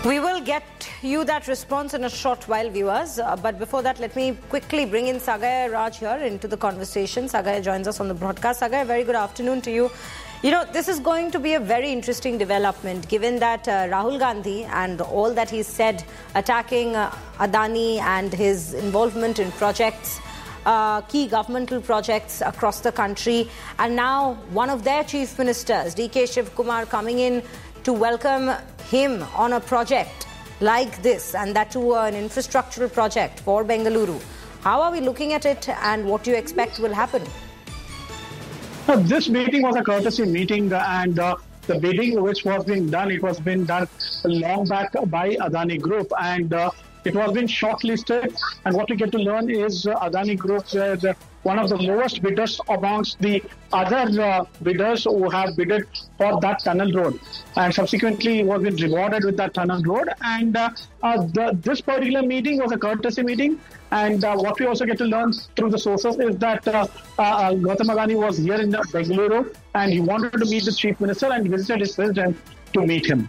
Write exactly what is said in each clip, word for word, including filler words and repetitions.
We will get you that response in a short while, viewers. Uh, but before that, let me quickly bring in Sagaya Raj here into the conversation. Sagaya joins us on the broadcast. Sagaya, very good afternoon to you. You know, this is going to be a very interesting development, given that uh, Rahul Gandhi and all that he said, attacking uh, Adani and his involvement in projects, uh, key governmental projects across the country, and now one of their chief ministers, D K Shivakumar, coming in to welcome him on a project like this, and that too an infrastructural project for Bengaluru. How are we looking at it, and what do you expect will happen? Uh, this meeting was a courtesy meeting, uh, and uh, the bidding which was being done, it was being done long back by Adani Group, and uh, it was being shortlisted. And what we get to learn is uh, Adani Group was uh, one of the lowest bidders amongst the other uh, bidders who have bidded for that tunnel road, and subsequently was been rewarded with that tunnel road. And uh, uh, the, this particular meeting was a courtesy meeting. And uh, what we also get to learn through the sources is that uh, uh, Gautam Adani was here in Bengaluru, and he wanted to meet the chief minister and visited his residence to meet him.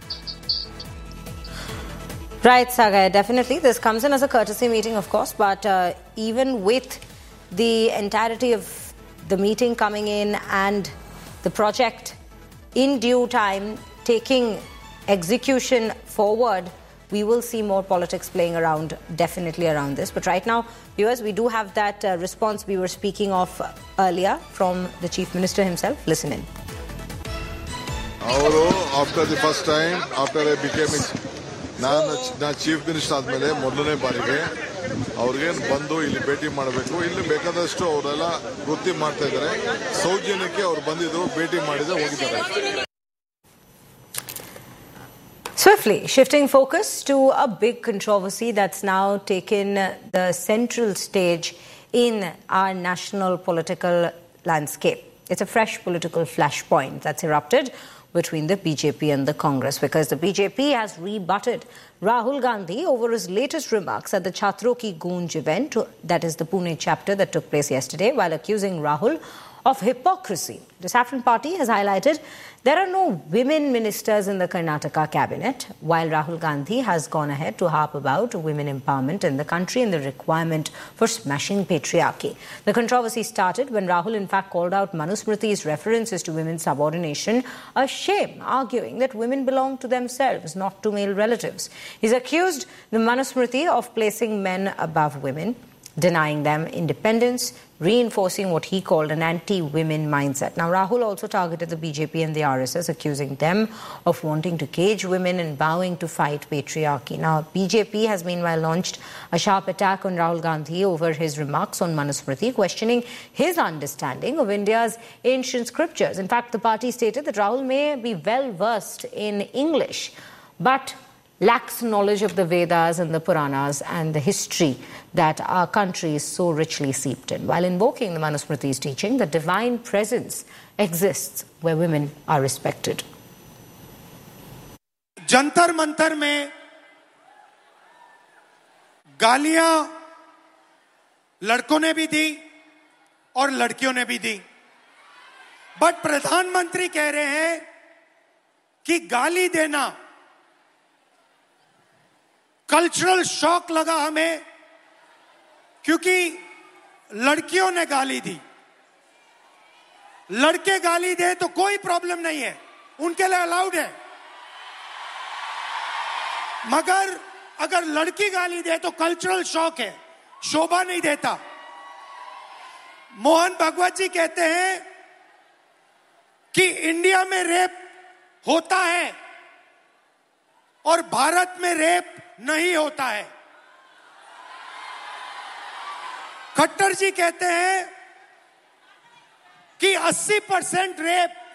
Right, Sagaya, definitely. This comes in as a courtesy meeting, of course, but uh, even with the entirety of the meeting coming in and the project in due time taking execution forward, we will see more politics playing around, definitely around this. But right now, viewers, we do have that uh, response we were speaking of earlier from the Chief Minister himself. Listen in. After the first time, after I became ನಾನು chief minister ಆದಮೇಲೆ ಮೊದಲನೇ ಬಾರಿಗೆ ಅವ್ರಿಗೇನು ಬಂದು ಇಲ್ಲಿ ಭೇಟಿ ಮಾಡಬೇಕು, ಇಲ್ಲಿ ಬೇಕಾದಷ್ಟು ಅವರೆಲ್ಲ ವೃತ್ತಿ ಮಾಡ್ತಾ ಇದ್ದಾರೆ. ಸೌಜನ್ಯಕ್ಕೆ ಅವರು ಬಂದಿದ್ರು, ಭೇಟಿ ಮಾಡಿದ್ರೆ ಹೋಗಿದ್ದಾರೆ. Swiftly shifting focus to a big controversy that's now taken the central stage in our national political landscape. It's a fresh political flashpoint that's erupted between the B J P and the Congress, because the B J P has rebutted Rahul Gandhi over his latest remarks at the Chhatron Ki Goonj event, that is the Pune chapter that took place yesterday, while accusing Rahul of hypocrisy. The Saffron Party has highlighted there are no women ministers in the Karnataka cabinet, while Rahul Gandhi has gone ahead to harp about women empowerment in the country and the requirement for smashing patriarchy. The controversy started when Rahul in fact called out Manusmriti's references to women's subordination a shame, arguing that women belong to themselves, not to male relatives. He's accused the Manusmriti of placing men above women, denying them independence, reinforcing what he called an anti-women mindset. Now, Rahul also targeted the B J P and the R S S, accusing them of wanting to cage women and vowing to fight patriarchy. Now, B J P has meanwhile launched a sharp attack on Rahul Gandhi over his remarks on Manusmriti, questioning his understanding of India's ancient scriptures. In fact, the party stated that Rahul may be well versed in English, but lacks knowledge of the Vedas and the Puranas and the history that our country is so richly steeped in, while invoking the Manusmriti's teaching that divine presence exists where women are respected. Jantar Mantar में गालियां लड़कों ने भी दी और लड़कियों ने भी दी, but प्रधानमंत्री कह रहे हैं कि गाली देना कल्चरल शॉक लगा हमें, क्योंकि लड़कियों ने गाली दी. लड़के गाली दे तो कोई प्रॉब्लम नहीं है, उनके लिए अलाउड है, मगर अगर लड़की गाली दे तो कल्चरल शॉक है, शोभा नहीं देता. मोहन भागवत जी कहते हैं कि इंडिया में रेप होता है और भारत में रेप नहीं होता है. खट्टर जी कहते हैं कि अस्सी परसेंट रेप